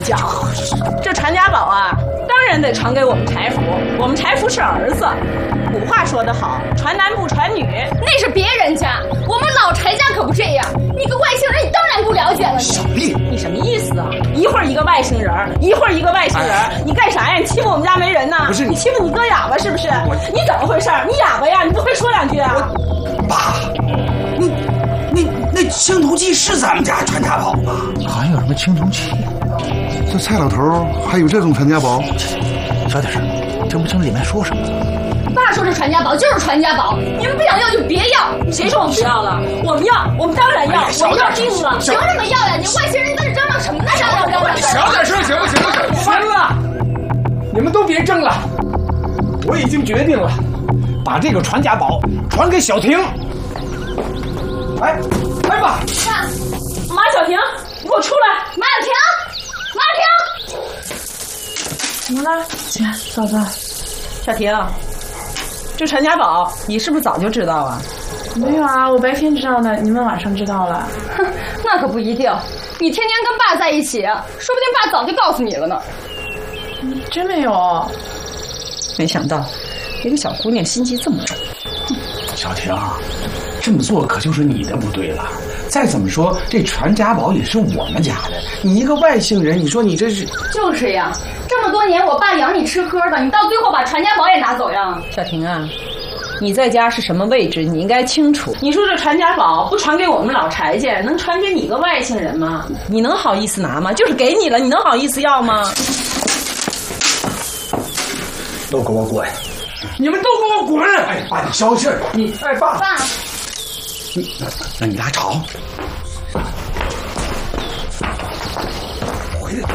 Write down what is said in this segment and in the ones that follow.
讲，这传家宝啊，当然得传给我们柴福。我们柴福是儿子。古话说得好，传男不传女， 那是别人家，我们老柴家可不这样。你个外星人，你当然不了解了。 小丽， 你什么意思啊？一会儿一个外星人，一会儿一个外星人，你干啥呀？你欺负我们家没人呢？ 不是你欺负你哥哑巴是不是？你怎么回事？你哑巴呀？你不会说两句啊？ 爸，那青铜器是咱们家传家宝吗？ 还有什么青铜器？这蔡老头还有这种传家宝？ 小点声，听不清里面说什么。 爸说这传家宝就是传家宝，你们不想要就别要。 谁说我们不要了？我们要，我们当然要，我们要定了。 凭什么要呀？你外星人在这嚷嚷什么呢？ 小点声，行不行？行了，你们都别争了，我已经决定了，把这个传家宝传给小婷。来吧， 看， 马小婷，你给我出来！ 马小婷， 怎么了？姐，嫂子，小婷，这传家宝你是不是早就知道啊？ 没有啊，我白天知道的，你们晚上知道了。 哼，那可不一定。你天天跟爸在一起，说不定爸早就告诉你了呢。 真没有。 没想到，一个小姑娘心机这么重。 小婷，这么做可就是你的不对了。再怎么说，这传家宝也是我们家的。你一个外星人，你说你这是…… 就是呀，这么多年我爸养你吃喝的，你到最后把传家宝也拿走呀？ 小婷啊，你在家是什么位置？你应该清楚。你说这传家宝不传给我们老柴家，能传给你个外星人吗？你能好意思拿吗？就是给你了，你能好意思要吗？ 都给我滚！ 你们都给我滚！ 哎，爸，你消气儿！ 你，哎，爸， 那你俩吵。回来。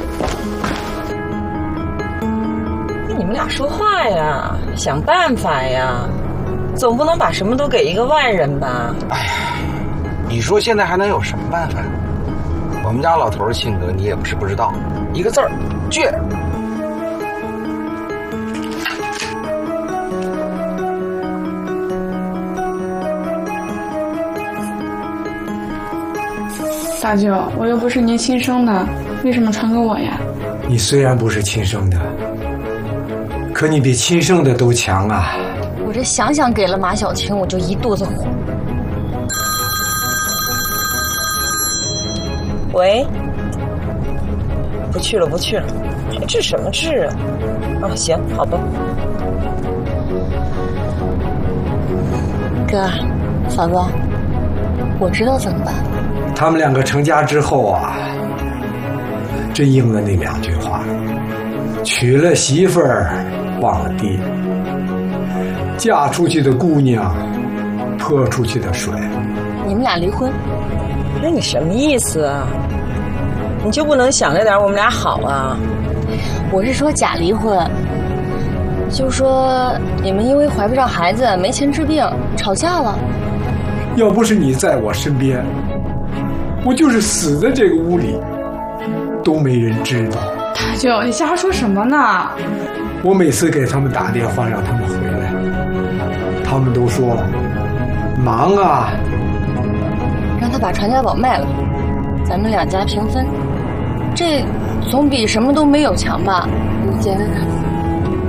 你们俩说话呀，想办法呀，总不能把什么都给一个外人吧？ 哎呀，你说现在还能有什么办法？我们家老头的性格你也不是不知道，一个字儿，倔。 大舅，我又不是您亲生的，为什么传给我呀？ 你虽然不是亲生的，可你比亲生的都强啊！ 我这想想给了马小晴，我就一肚子火。 喂，不去了，不去了，还治什么治啊？啊，行，好吧。 哥，嫂子，我知道怎么办。 他们两个成家之后啊，真应了那两句话：娶了媳妇儿忘了爹，嫁出去的姑娘泼出去的水。 你们俩离婚？ 那你什么意思啊？你就不能想着点我们俩好啊？ 我是说假离婚，就说你们因为怀不上孩子没钱治病吵架了。 要不是你在我身边，我就是死在这个屋里，都没人知道。 大舅，你瞎说什么呢？ 我每次给他们打电话让他们回来，他们都说忙啊。 让他把传家宝卖了，咱们两家平分，这总比什么都没有强吧？你觉得呢？